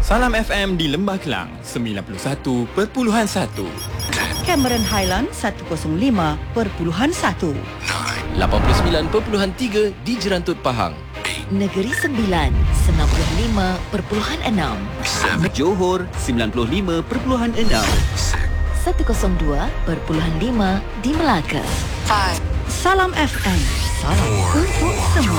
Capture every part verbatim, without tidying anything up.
Salam F M di Lembah Kelang sembilan puluh satu perpuluhan satu. Cameron Highland seratus lima perpuluhan satu. lapan puluh sembilan perpuluhan tiga di Jerantut Pahang. Negeri Sembilan sembilan puluh lima perpuluhan enam. Johor sembilan puluh lima perpuluhan enam. seratus dua perpuluhan lima di Melaka. Salam F M. Salam untuk semua.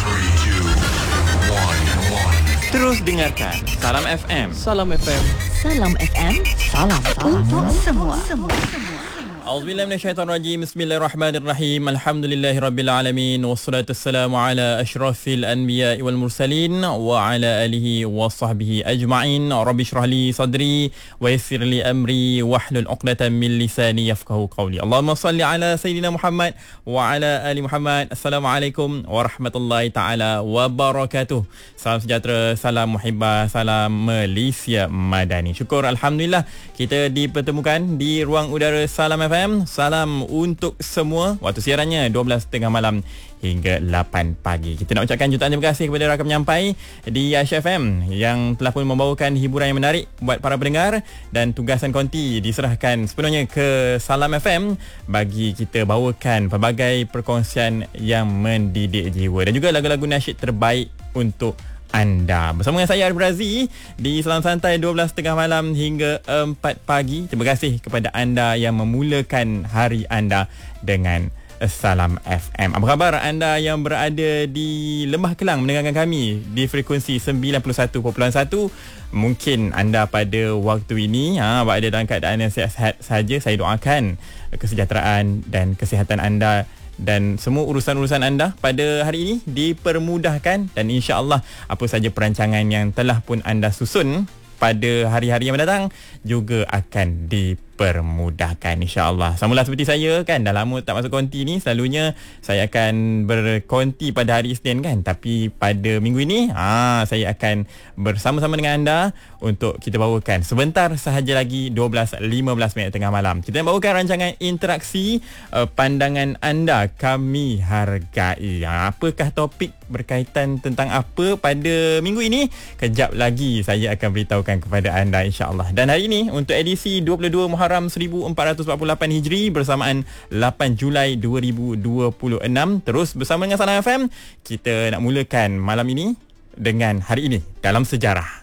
Terus dengarkan Salam F M. Salam F M. Salam F M. Salam untuk semua. semua. A'udzubillahi minasyaitonirrajim. Bismillahirrahmanirrahim. Alhamdulillahirabbil alamin wassalatu wassalamu ala asyrafil anbiya'i wal mursalin wa ala alihi wa sahbihi ajma'in. Rabbi shrah li sadri wa yassir li amri wahlul 'uqdatam min lisani yafqahu qawli. Allahumma salli ala sayidina Muhammad wa ala ali Muhammad. Assalamualaikum warahmatullahi taala wabarakatuh. Salam sejahtera, salam muhibbah, salam Malaysia Madani. Syukur alhamdulillah kita dipertemukan di ruang udara Salam F M. Salam untuk semua. Waktu siarannya dua belas tiga puluh malam hingga lapan pagi. Kita nak ucapkan jutaan terima kasih kepada rakan penyampai di Aisyah F M yang telah pun membawakan hiburan yang menarik buat para pendengar, dan tugasan konti diserahkan sepenuhnya ke Salam F M bagi kita bawakan pelbagai perkongsian yang mendidik jiwa dan juga lagu-lagu nasyid terbaik untuk anda. Bersama dengan saya Arif Razi di Salam Santai dua belas tiga puluh malam hingga empat pagi. Terima kasih kepada anda yang memulakan hari anda dengan Salam F M. Apa khabar anda yang berada di Lembah Kelang mendengarkan kami di frekuensi sembilan puluh satu perpuluhan satu? Mungkin anda pada waktu ini ha, berada dalam keadaan yang sihat-sihat saja. Saya doakan kesejahteraan dan kesihatan anda dan semua urusan-urusan anda pada hari ini dipermudahkan, dan insya-Allah apa saja perancangan yang telah pun anda susun pada hari-hari yang mendatang juga akan dipermudahkan, insya-Allah. Samalah seperti saya kan, dah lama tak masuk konti ni. Selalunya saya akan berkonti pada hari Isnin kan, tapi pada minggu ini ha, saya akan bersama-sama dengan anda untuk kita bawakan sebentar sahaja lagi dua belas lima belas minit tengah malam. Kita bawakan rancangan interaksi uh, pandangan anda kami hargai. Ha, apakah topik berkaitan tentang apa pada minggu ini? Kejap lagi saya akan beritahukan kepada anda, insya-Allah. Dan hari ini untuk edisi dua puluh dua Muharram seribu empat ratus empat puluh lapan Hijri bersamaan lapan Julai dua ribu dua puluh enam, terus bersama dengan Salam F M, kita nak mulakan malam ini dengan hari ini dalam sejarah.